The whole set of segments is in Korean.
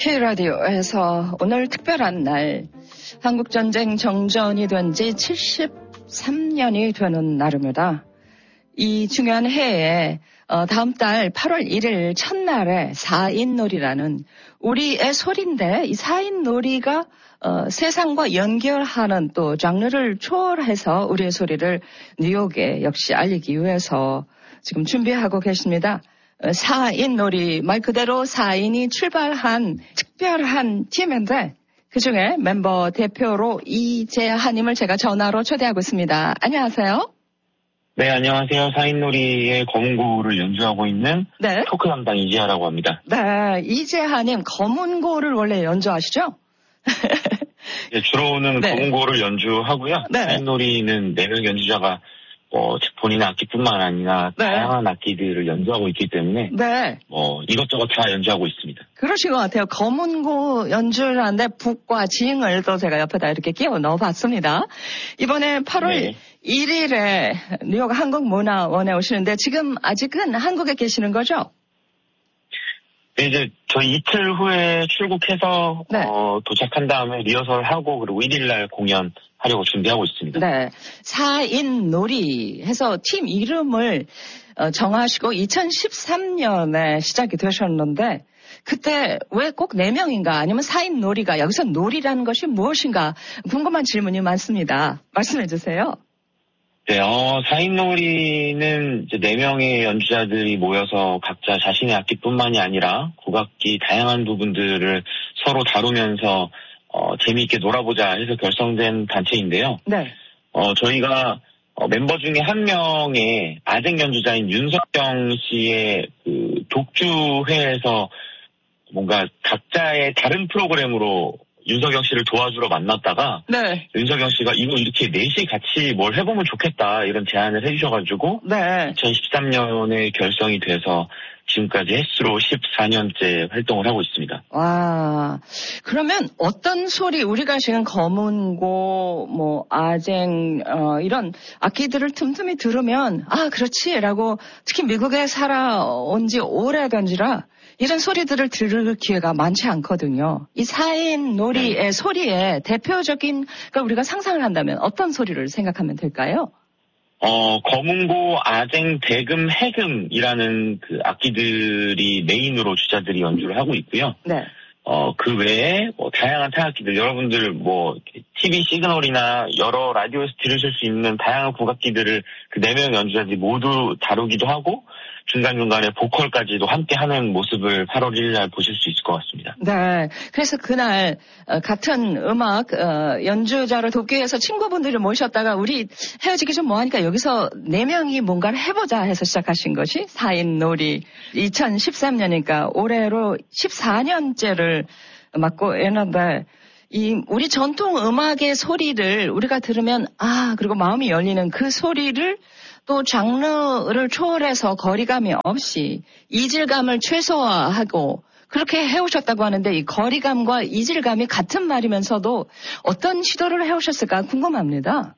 K라디오에서 오늘 특별한 날, 한국전쟁 정전이 된 지 73년이 되는 날입니다. 이 중요한 해에 다음 달 8월 1일 첫날에 4인놀이라는 우리의 소리인데, 이 4인놀이가 세상과 연결하는 또 장르를 초월해서 우리의 소리를 뉴욕에 역시 알리기 위해서 지금 준비하고 계십니다. 4인놀이, 말 그대로 4인이 출발한 특별한 팀인데 그중에 멤버 대표로 이재하님을 제가 전화로 초대하고 있습니다. 안녕하세요. 네, 안녕하세요. 4인놀이의 검은고를 연주하고 있는 토크 담당 이재하라고 합니다. 네, 이재하님 검은고를 원래 연주하시죠? 네, 주로는 검은고를 연주하고요. 4인놀이는 4명 연주자가 본인의 악기뿐만 아니라 다양한 악기들을 연주하고 있기 때문에 이것저것 다 연주하고 있습니다. 그러신 것 같아요. 검은고 연주를 하는데 북과 징을 또 제가 옆에다 이렇게 끼워 넣어봤습니다. 이번에 8월 1일에 뉴욕 한국문화원에 오시는데 지금 아직은 한국에 계시는 거죠? 네, 이제 저희 이틀 후에 출국해서 도착한 다음에 리허설하고 그리고 1일날 공연하려고 준비하고 있습니다. 네, 4인 놀이 해서 팀 이름을 정하시고 2013년에 시작이 되셨는데 그때 왜 꼭 4명인가 아니면 4인 놀이가 여기서 놀이라는 것이 무엇인가 궁금한 질문이 많습니다. 말씀해 주세요. 네, 4인놀이는 이제 4명의 연주자들이 모여서 각자 자신의 악기뿐만이 아니라 국악기 다양한 부분들을 서로 다루면서 재미있게 놀아보자 해서 결성된 단체인데요. 네. 저희가 멤버 중에 한 명의 아쟁 연주자인 윤석영 씨의 그 독주회에서 뭔가 각자의 다른 프로그램으로 윤석영 씨를 도와주러 만났다가 윤석영 씨가 이거 이렇게 넷이 같이 뭘 해보면 좋겠다 이런 제안을 해주셔가지고 2013년에 결성이 돼서 지금까지 횟수로 14년째 활동을 하고 있습니다. 와, 그러면 어떤 소리 우리가 지금 검은고, 아쟁 이런 악기들을 틈틈이 들으면 그렇지라고 특히 미국에 살아온 지 오래된지라 이런 소리들을 들을 기회가 많지 않거든요. 이 4인 놀이의 소리에 대표적인 걸 우리가 상상을 한다면 어떤 소리를 생각하면 될까요? 검은고, 아쟁, 대금, 해금이라는 그 악기들이 메인으로 주자들이 연주를 하고 있고요. 그 외에 다양한 타악기들, 여러분들 TV 시그널이나 여러 라디오에서 들으실 수 있는 다양한 국악기들을 그 4명 연주자들이 모두 다루기도 하고 중간중간에 보컬까지도 함께 하는 모습을 8월 1일 날 보실 수 있을 것 같습니다. 네. 그래서 그날 같은 음악 연주자를 돕기 위해서 친구분들을 모셨다가 우리 헤어지기 좀 뭐하니까 여기서 4명이 뭔가를 해보자 해서 시작하신 것이 4인 놀이 2013년이니까 올해로 14년째를 맡고 있는데 우리 전통 음악의 소리를 우리가 들으면 그리고 마음이 열리는 그 소리를 또 장르를 초월해서 거리감이 없이 이질감을 최소화하고 그렇게 해오셨다고 하는데 이 거리감과 이질감이 같은 말이면서도 어떤 시도를 해오셨을까 궁금합니다.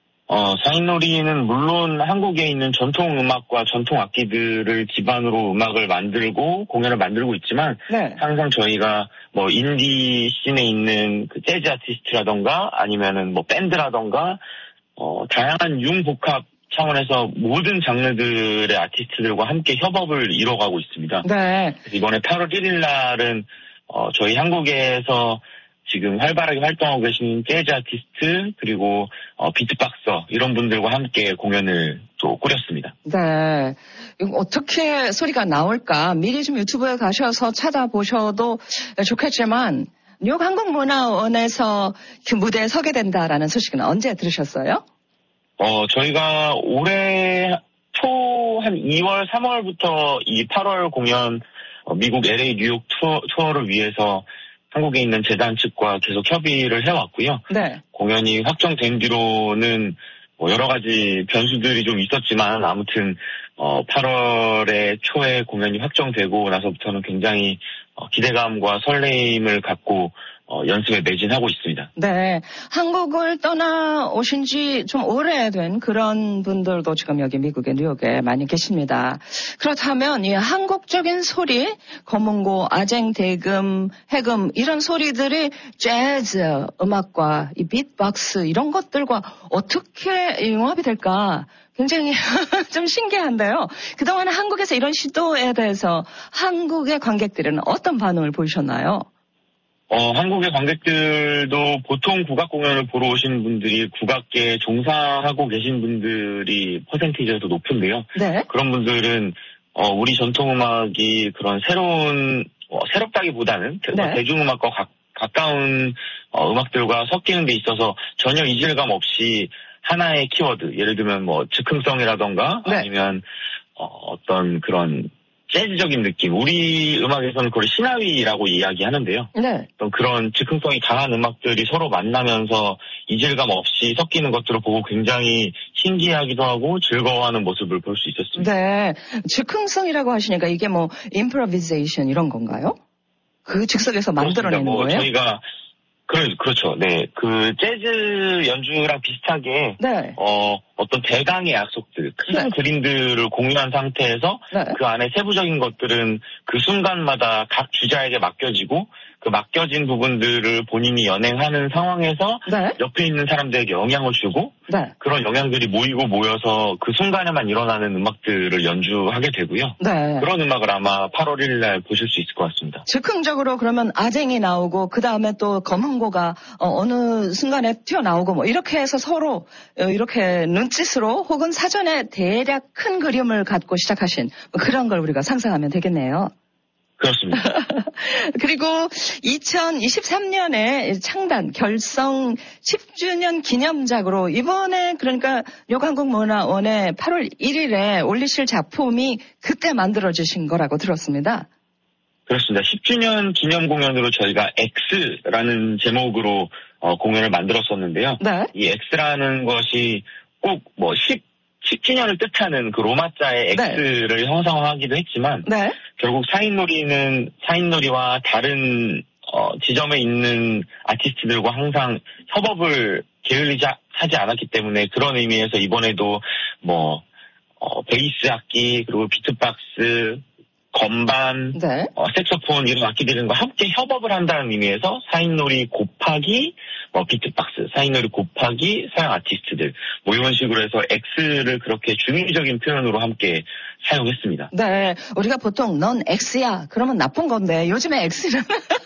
4인놀이는 물론 한국에 있는 전통 음악과 전통 악기들을 기반으로 음악을 만들고 공연을 만들고 있지만 항상 저희가 인디 씬에 있는 그 재즈 아티스트라던가 아니면은 밴드라던가 다양한 융복합 차원에서 모든 장르들의 아티스트들과 함께 협업을 이뤄가고 있습니다. 그래서 이번에 8월 1일 날은 저희 한국에서 지금 활발하게 활동하고 계신 재즈 아티스트 그리고 비트박서 이런 분들과 함께 공연을 또 꾸렸습니다. 네. 어떻게 소리가 나올까 미리 좀 유튜브에 가셔서 찾아보셔도 좋겠지만 뉴욕 한국문화원에서 그 무대에 서게 된다라는 소식은 언제 들으셨어요? 저희가 올해 한 2월, 3월부터 이 8월 공연 미국 LA 뉴욕 투어를 위해서 한국에 있는 재단 측과 계속 협의를 해왔고요. 공연이 확정된 뒤로는 여러 가지 변수들이 좀 있었지만 아무튼 8월에 초에 공연이 확정되고 나서부터는 굉장히 기대감과 설레임을 갖고 연습에 매진하고 있습니다. 네. 한국을 떠나오신 지 좀 오래된 그런 분들도 지금 여기 미국의 뉴욕에 많이 계십니다. 그렇다면 이 한국적인 소리, 검은고, 아쟁, 대금, 해금 이런 소리들이 재즈 음악과 이 비트박스 이런 것들과 어떻게 융합이 될까? 굉장히 좀 신기한데요. 그동안 한국에서 이런 시도에 대해서 한국의 관객들은 어떤 반응을 보이셨나요? 한국의 관객들도 보통 국악 공연을 보러 오시는 분들이 국악계에 종사하고 계신 분들이 퍼센티지가 더 높은데요. 네. 그런 분들은 우리 전통음악이 그런 새롭다기보다는 네. 대중음악과 가까운 음악들과 섞이는 데 있어서 전혀 이질감 없이 하나의 키워드, 예를 들면 뭐 즉흥성이라던가 네. 아니면 어떤 그런 재즈적인 느낌, 우리 음악에서는 그걸 시나위라고 이야기하는데요. 네. 어떤 그런 즉흥성이 강한 음악들이 서로 만나면서 이질감 없이 섞이는 것들을 보고 굉장히 신기하기도 하고 즐거워하는 모습을 볼 수 있었습니다. 네. 즉흥성이라고 하시니까 이게 뭐 improvisation 이런 건가요? 그 즉석에서 만들어내는 거예요? 저희가 그렇죠. 네. 그 재즈 연주랑 비슷하게 네. 어떤 대강의 약속들, 큰 네. 그림들을 공유한 상태에서 네. 그 안에 세부적인 것들은 그 순간마다 각 주자에게 맡겨지고 그 맡겨진 부분들을 본인이 연행하는 상황에서 네. 옆에 있는 사람들에게 영향을 주고 네. 그런 영향들이 모여서 그 순간에만 일어나는 음악들을 연주하게 되고요. 네. 그런 음악을 아마 8월 1일 날 보실 수 있을 것 같습니다. 즉흥적으로 그러면 아쟁이 나오고 그 다음에 또 검은고가 어느 순간에 튀어나오고 뭐 이렇게 해서 서로 이렇게 눈짓으로 혹은 사전에 대략 큰 그림을 갖고 시작하신 그런 걸 우리가 상상하면 되겠네요. 그렇습니다. 그리고 2023년에 창단 결성 10주년 기념작으로 이번에 그러니까 요한국문화원에 8월 1일에 올리실 작품이 그때 만들어지신 거라고 들었습니다. 그렇습니다. 10주년 기념 공연으로 저희가 X라는 제목으로 공연을 만들었었는데요. 네. 이 X라는 것이 꼭 뭐 10주년을 뜻하는 그 로마자의 X를 네. 형상화하기도 했지만 네. 결국 사인놀이와 다른 지점에 있는 아티스트들과 항상 협업을 게을리지 하지 않았기 때문에 그런 의미에서 이번에도 뭐 베이스 악기 그리고 비트박스 건반, 네. 색소폰 이런 악기들과 함께 협업을 한다는 의미에서 사인놀이 곱하기 비트박스, 사인놀이 곱하기 서양 아티스트들 뭐 이런 식으로 해서 X를 그렇게 중의적인 표현으로 함께 사용했습니다. 네, 우리가 보통 넌 X야 그러면 나쁜 건데 요즘에 X는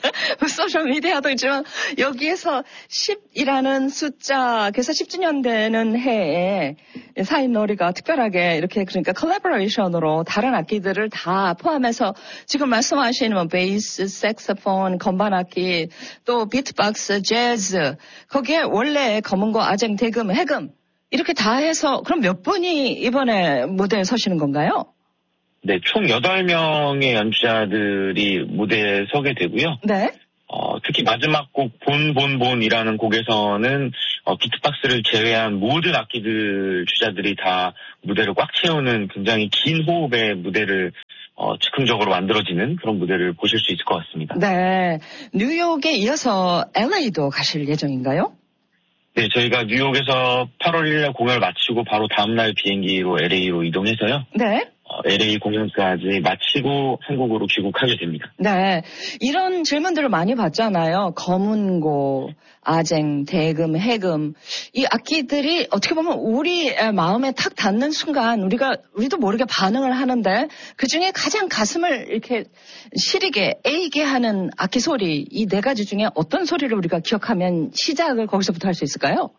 소셜미디어도 있지만 여기에서 10이라는 숫자 그래서 10주년 되는 해에 사인놀이가 특별하게 이렇게 그러니까 컬래버레이션으로 다른 악기들을 다 포함해서 지금 말씀하신 뭐 베이스, 색소폰, 건반 악기 또 비트박스, 재즈 거기에 원래 검은고, 아쟁, 대금, 해금 이렇게 다 해서 그럼 몇 분이 이번에 무대에 서시는 건가요? 네, 총 8명의 연주자들이 무대에 서게 되고요. 네. 특히 마지막 곡 본이라는 곡에서는 비트박스를 제외한 모든 악기들 주자들이 다 무대를 꽉 채우는 굉장히 긴 호흡의 무대를 즉흥적으로 만들어지는 그런 무대를 보실 수 있을 것 같습니다. 네, 뉴욕에 이어서 LA도 가실 예정인가요? 네, 저희가 뉴욕에서 8월 1일 공연을 마치고 바로 다음날 비행기로 LA로 이동해서요. 네. LA 공연까지 마치고 한국으로 귀국하게 됩니다. 네, 이런 질문들을 많이 받잖아요. 검은고, 아쟁, 대금, 해금 이 악기들이 어떻게 보면 우리 마음에 탁 닿는 순간 우리도 모르게 반응을 하는데 그중에 가장 가슴을 이렇게 시리게 애이게 하는 악기 소리 이 네 가지 중에 어떤 소리를 우리가 기억하면 시작을 거기서부터 할 수 있을까요?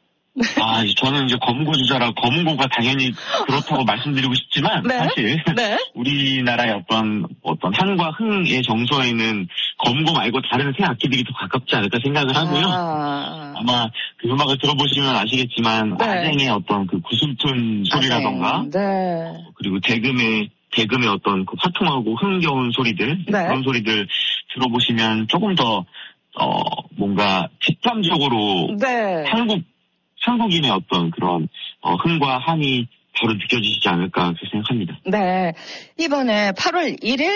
저는 이제 검은고 주자라 검은고가 당연히 그렇다고 말씀드리고 싶지만 네? 사실 네? 우리나라의 어떤 한과 흥의 정서에는 검은고 말고 다른 새 악기들이 더 가깝지 않을까 생각을 하고요. 아마 그 음악을 들어보시면 아시겠지만 네. 아쟁의 어떤 그 구슬톤 소리라던가 네. 그리고 대금의 어떤 그 화통하고 흥겨운 소리들 네. 그런 소리들 들어보시면 조금 더 뭔가 직감적으로 네. 한국인의 어떤 그런 흥과 한이 바로 느껴지지 않을까 그렇게 생각합니다. 네, 이번에 8월 1일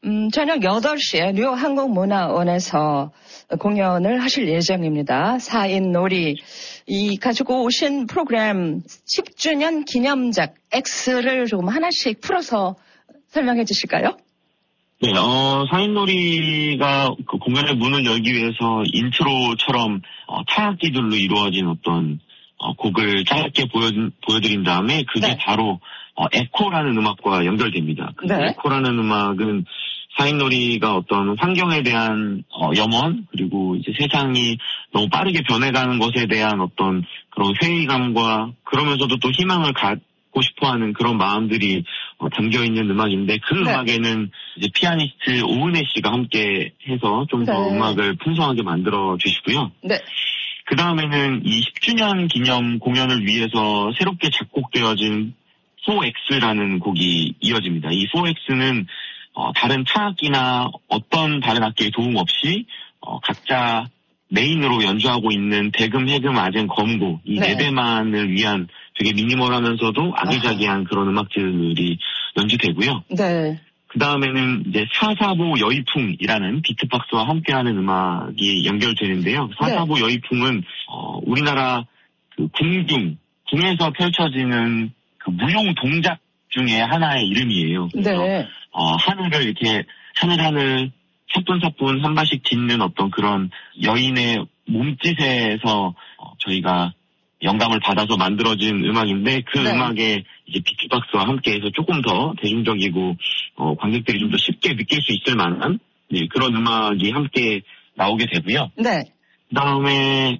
저녁 8시에 뉴욕 한국문화원에서 공연을 하실 예정입니다. 4인 놀이. 이 가지고 오신 프로그램 10주년 기념작 X를 조금 하나씩 풀어서 설명해 주실까요? 네, 4인 놀이가 그 공연의 문을 열기 위해서 인트로처럼 타악기들로 이루어진 어떤 곡을 짧게 보여드린 다음에 그게 네. 바로 에코라는 음악과 연결됩니다. 네. 에코라는 음악은 4인 놀이가 어떤 환경에 대한 염원 그리고 이제 세상이 너무 빠르게 변해가는 것에 대한 어떤 그런 회의감과 그러면서도 또 희망을 갖고 싶어하는 그런 마음들이 담겨 있는 음악인데 그 네. 음악에는 이제 피아니스트 오은혜 씨가 함께 해서 좀 더 네. 음악을 풍성하게 만들어 주시고요. 네. 그 다음에는 이 10주년 기념 공연을 위해서 새롭게 작곡되어진 4X라는 곡이 이어집니다. 이 4X는 다른 타악기나 어떤 다른 악기의 도움 없이 각자 메인으로 연주하고 있는 대금, 해금, 아젠, 검고 이 네 대만을 위한 되게 미니멀하면서도 아기자기한 그런 음악들이 연주되고요. 네. 그 다음에는 이제 445 여의풍이라는 비트박스와 함께하는 음악이 연결되는데요. 445 네. 여의풍은 우리나라 그 궁에서 펼쳐지는 그 무용 동작 중에 하나의 이름이에요. 그래서 네. 하늘을 이렇게 하늘 사뿐사뿐 한 발씩 딛는 어떤 그런 여인의 몸짓에서 저희가 영감을 받아서 만들어진 음악인데 그 네. 음악에 이제 비트박스와 함께해서 조금 더 대중적이고 관객들이 좀 더 쉽게 느낄 수 있을 만한 네, 그런 음악이 함께 나오게 되고요. 네. 그다음에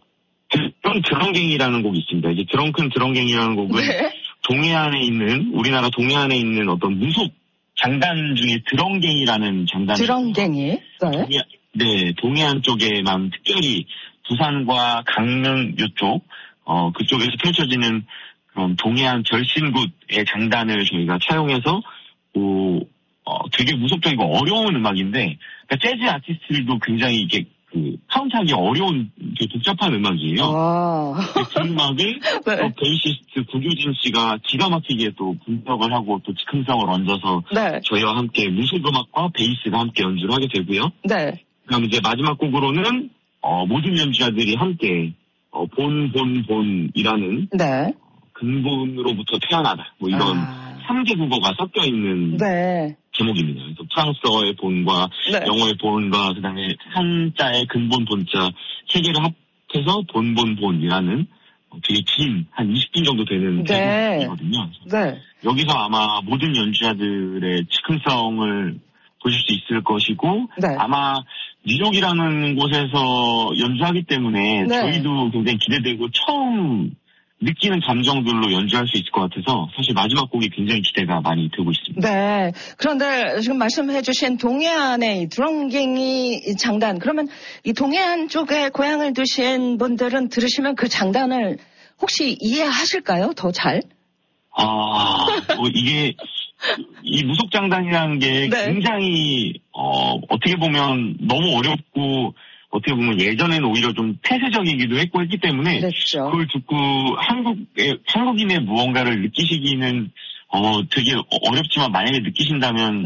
드렁갱이라는 곡이 있습니다. 이제 드렁큰 드렁갱이라는 곡은 네. 우리나라 동해안에 있는 어떤 무속 장단 중에 드렁갱이라는 장단이 드렁갱이? 네, 동해안 쪽에만 특별히 부산과 강릉 이쪽 그쪽에서 펼쳐지는 그런 동해안 절신굿의 장단을 저희가 차용해서 되게 무섭적이고 어려운 음악인데 그러니까 재즈 아티스트들도 굉장히 이게 카운트하기 어려운 복잡한 음악이에요. 그 음악을 네. 베이시스트 구규진 씨가 기가 막히게 또 분석을 하고 또 즉흥성을 얹어서 네. 저희와 함께 무속 음악과 베이스가 함께 연주를 하게 되고요. 네. 그럼 이제 마지막 곡으로는 모든 연주자들이 함께 본이라는 네. 근본으로부터 태어나다 뭐 이런 3개 국어가 섞여 있는 네. 제목입니다. 그래서 프랑스어의 본과 네. 영어의 본과 그다음에 한자의 근본 본자 3개를 합해서 본이라는 되게 긴 한 20분 정도 되는 네. 제목이거든요. 네. 여기서 아마 모든 연주자들의 즉흥성을 보실 수 있을 것이고 네. 아마 뉴욕이라는 곳에서 연주하기 때문에 네. 저희도 굉장히 기대되고 처음 느끼는 감정들로 연주할 수 있을 것 같아서 사실 마지막 곡이 굉장히 기대가 많이 되고 있습니다. 네. 그런데 지금 말씀해 주신 동해안의 드렁갱이 장단 그러면 이 동해안 쪽에 고향을 두신 분들은 들으시면 그 장단을 혹시 이해하실까요? 더 잘? 이게 이 무속장단이라는 게 네. 굉장히 어떻게 보면 너무 어렵고 어떻게 보면 예전에는 오히려 좀 폐쇄적이기도 했기 때문에 그렇죠. 그걸 듣고 한국인의 무언가를 느끼시기는 되게 어렵지만 만약에 느끼신다면